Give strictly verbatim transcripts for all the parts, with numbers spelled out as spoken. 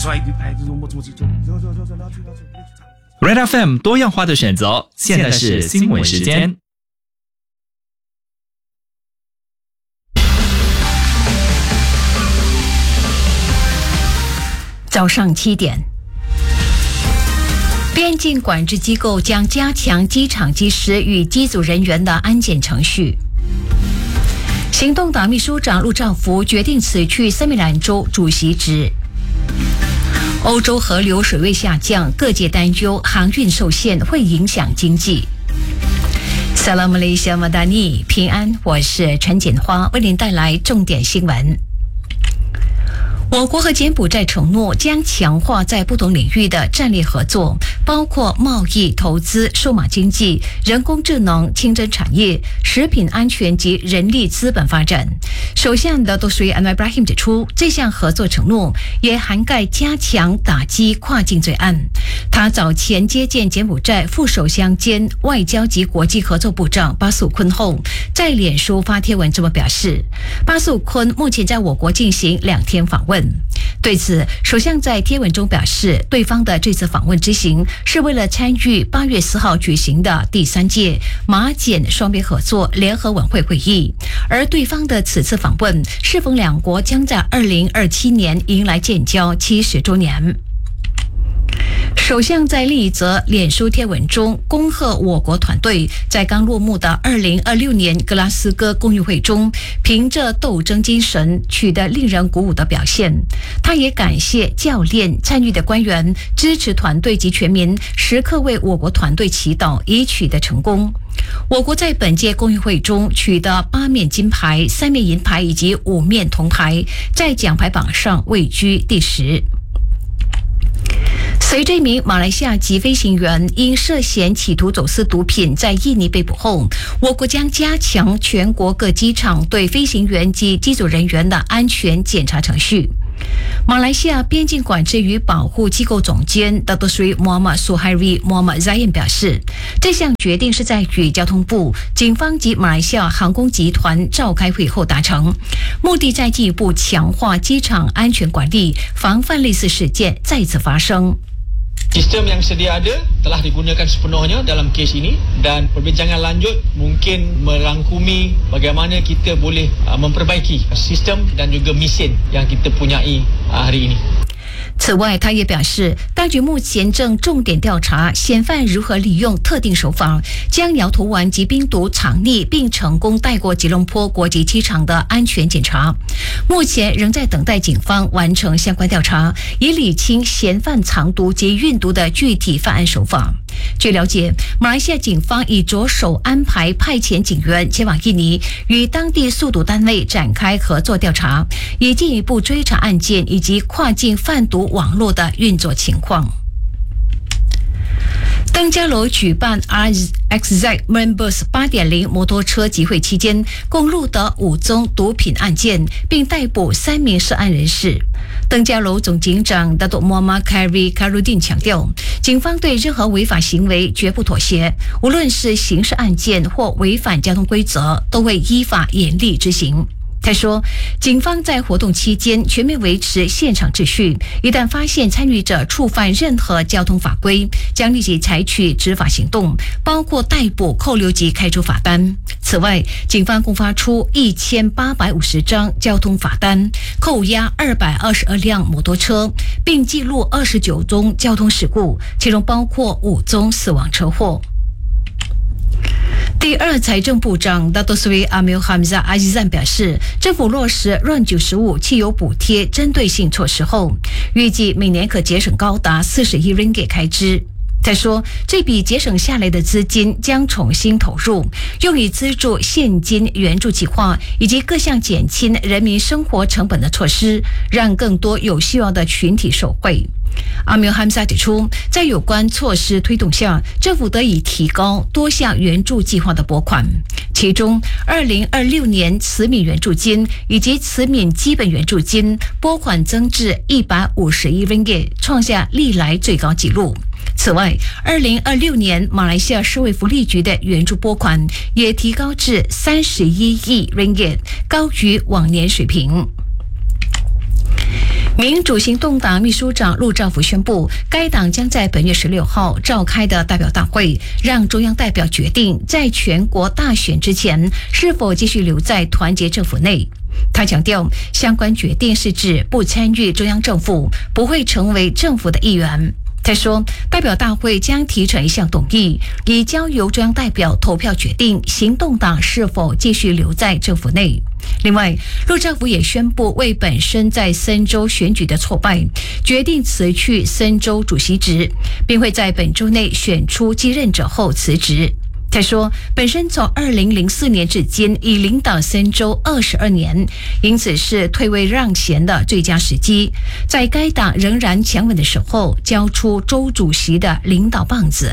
Red F M 多样化的选择，现在是新闻时间。 早上七点，边境管制机构将加强机场机师与机组人员的安检程序。行动党秘书长陆兆福决定辞去森美兰州主席职。欧洲河流水位下降，各界担忧航运受限会影响经济。Salam Malaysia Madani， 平安，我是陈锦花，为您带来重点新闻。我国和柬埔寨承诺将强化在不同领域的战略合作，包括贸易、投资、数码经济、人工智能、清真产业、食品安全及人力资本发展。首相的多瑞安瓦布拉 him 指出，这项合作承诺也涵盖加强打击跨境罪案。他早前接见柬埔寨副首相兼外交及国际合作部长巴素坤后，在脸书发帖文这么表示。巴素坤目前在我国进行两天访问。对此，首相在贴文中表示，对方的这次访问之行是为了参与八月四号举行的第三届马柬双边合作联合晚会会议，而对方的此次访问适逢两国将在二零二七年迎来建交七十周年。首相在另一则脸书贴文中恭贺我国团队在刚落幕的二零二六年格拉斯哥公运会中，凭着斗争精神取得令人鼓舞的表现。他也感谢教练、参与的官员、支持团队及全民，时刻为我国团队祈祷，以取得成功。我国在本届公运会中取得八面金牌、三面银牌以及五面铜牌，在奖牌榜上位居第十。随着一名马来西亚籍飞行员因涉嫌企图走私毒品在印尼被捕后，我国将加强全国各机场对飞行员及机组人员的安全检查程序。马来西亚边境管制与保护机构总监 Dato Sri Muhammad Suhairi Muhammad Zain 表示，这项决定是在与交通部、警方及马来西亚航空集团召开会后达成，目的在进一步强化机场安全管理，防范类似事件再次发生。 Sistem yang sedia ada telah digunakan sepenuhnya dalam kes ini dan perbincangan lanjut mungkin merangkumi bagaimana kita boleh memperbaiki sistem dan juga mesin yang kita punyai hari ini。 此外，他也表示，当局目前正重点调查嫌犯如何利用特定手法将摇头丸及冰毒藏匿，并成功带过吉隆坡国际机场的安全检查。目前仍在等待警方完成相关调查，以理清嫌犯藏毒及运毒的具体犯案手法。据了解，马来西亚警方已着手安排派遣警员前往印尼，与当地速毒单位展开合作调查，以进一步追查案件以及跨境贩毒网络的运作情况。登嘉楼举办 R X Z Members 八点零 摩托车集会期间，共录得五宗毒品案件，并逮捕三名涉案人士。登嘉楼总警长 Dato Muhammad Khairi Khairuddin 强调，警方对任何违法行为绝不妥协，无论是刑事案件或违反交通规则，都会依法严厉执行。他说，警方在活动期间全面维持现场秩序，一旦发现参与者触犯任何交通法规，将立即采取执法行动，包括逮捕、扣留及开出罚单。此外，警方共发出一千八百五十张交通罚单，扣押二百二十二辆摩托车，并记录二十九宗交通事故，其中包括五宗死亡车祸。第二财政部长 Dato Sri Amil Hamzah Azizan 表示，政府落实 R O N 九十五 汽油补贴针对性措施后，预计每年可节省高达四十亿 ringgit 开支。他说，这笔节省下来的资金将重新投入，用于资助现金援助计划以及各项减轻人民生活成本的措施，让更多有需要的群体受惠。阿米尔汉萨指出，在有关措施推动下，政府得以提高多项援助计划的拨款，其中二零二六年慈悯援助金以及慈悯基本援助金拨款增至一百五十亿 ringgit， 创下历来最高纪录。此外，二零二六年马来西亚社会福利局的援助拨款也提高至三十一亿 ringgit， 高于往年水平。 民主行动党秘书长陆兆福宣布，该党将在本月十六号召开的代表大会，让中央代表决定在全国大选之前是否继续留在团结政府内。他强调，相关决定是指不参与中央政府，不会成为政府的一员。他说，代表大会将提成一项动议，以交由中央代表投票决定行动党是否继续留在政府内。另外，陆兆福也宣布，为本身在森州选举的挫败，决定辞去森州主席职，并会在本周内选出继任者后辞职。他说，本身从二零零四年至今已领导森州二十二年，因此是退位让贤的最佳时机，在该党仍然强稳的时候，交出州主席的领导棒子。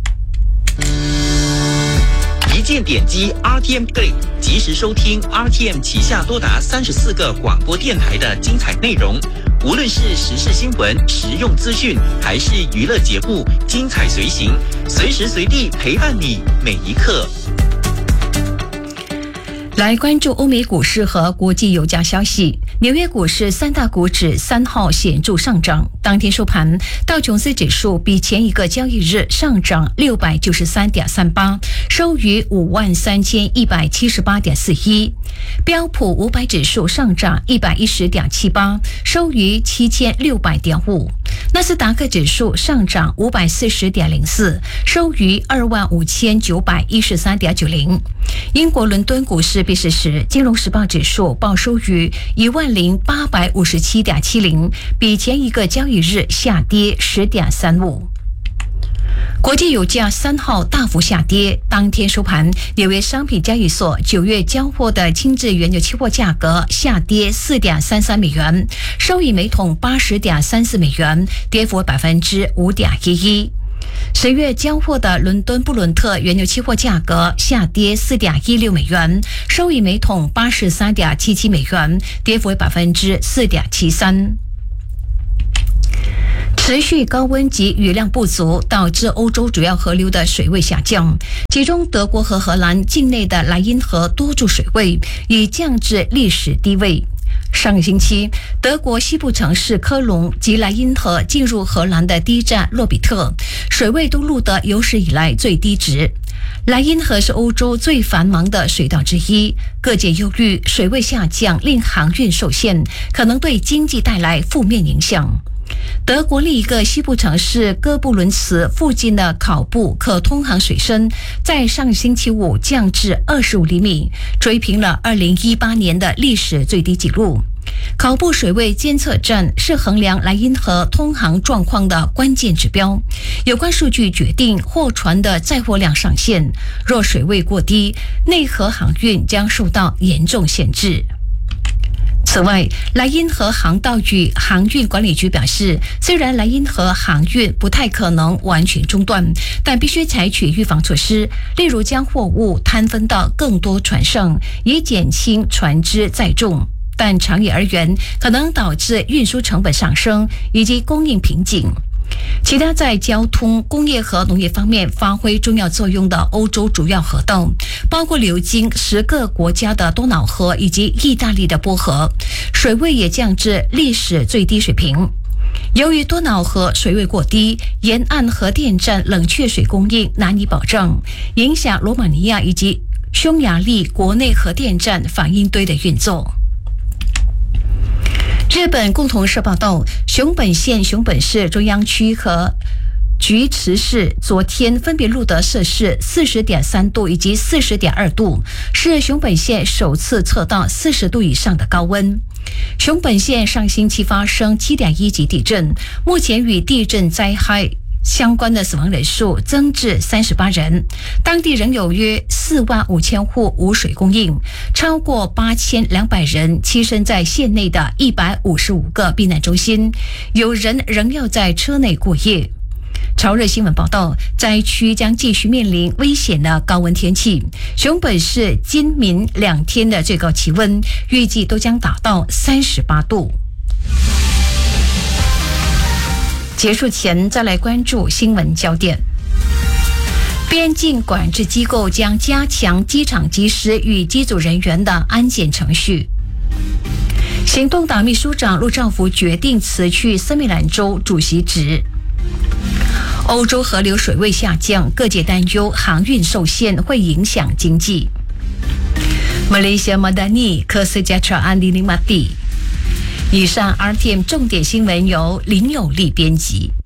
一键点击 R T M Play， 及时收听 R T M 旗下多达三十四个广播电台的精彩内容。无论是时事新闻、实用资讯，还是娱乐节目，精彩随行，随时随地陪伴你每一刻。 来关注欧美股市和国际油价消息。纽约股市三大股指三号显著上涨，当天收盘，道琼斯指数比前一个交易日上涨六百九十三点三八，收于五万三千一百七十八点四一。标普五百指数上涨一百一十点七八，收于七千六百点五。纳斯达克指数上涨五百四十点零四，收于二万五千九百一十三点九零。英国伦敦股市闭市时，金融时报指数报收于一万零八百五十七点七零，比前一个交易日下跌十点三五。国际油价三号大幅下跌，当天收盘，纽约商品交易所九月交货的轻质原油期货价格下跌四点三三美元，收以每桶八十点三四美元，跌幅百分之五点一一。十月交货的伦敦布伦特原油期货价格下跌四点一六美元，收以每桶八十三点七七美元，跌幅为百分之四点七三。持续高温及雨量不足，导致欧洲主要河流的水位下降，其中德国和荷兰境内的莱茵河多处水位已降至历史低位。上个星期，德国西部城市科隆及莱茵河进入荷兰的第一站洛比特，水位都录得有史以来最低值。莱茵河是欧洲最繁忙的水道之一，各界忧虑水位下降令航运受限，可能对经济带来负面影响。德国另一个西部城市哥布伦茨附近的考布可通航水深在上星期五降至二十五厘米，追平了二零一八年的历史最低纪录。考布水位监测站是衡量莱茵河通航状况的关键指标，有关数据决定货船的载货量上限，若水位过低，内河航运将受到严重限制。此外，莱茵河航道与航运管理局表示，虽然莱茵河航运不太可能完全中断，但必须采取预防措施，例如将货物摊分到更多船上，以减轻船只载重。但长远而言，可能导致运输成本上升以及供应瓶颈。其他在交通、工业和农业方面发挥重要作用的欧洲主要河道，包括流经十个国家的多瑙河以及意大利的波河，水位也降至历史最低水平。由于多瑙河水位过低，沿岸核电站冷却水供应难以保障，影响罗马尼亚以及匈牙利国内核电站反应堆的运作。日本共同社报道，熊本县、熊本市中央区和菊池市昨天分别录得摄氏四十点三度以及四十点二度，是熊本县首次测到四十度以上的高温。熊本县上星期发生七点一级地震，目前与地震灾害相关的死亡人数增至三十八人，当地仍有约四万五千户无水供应，超过八千两百人栖身在县内的一百五十五个避难中心，有人仍要在车内过夜。朝日新闻报道，灾区将继续面临危险的高温天气。熊本市今明两天的最高气温预计都将达到三十八度。结束前再来关注新闻焦点。边境管制机构将加强机场机师与机组人员的安检程序。 行动党秘书长陆兆福决定辞去森美兰州主席职。欧洲河流水位下降，各界担忧航运受限会影响经济。Malaysia Madani Kesejahteraan dinikmati。以上 R T M 重点新闻由林有利编辑。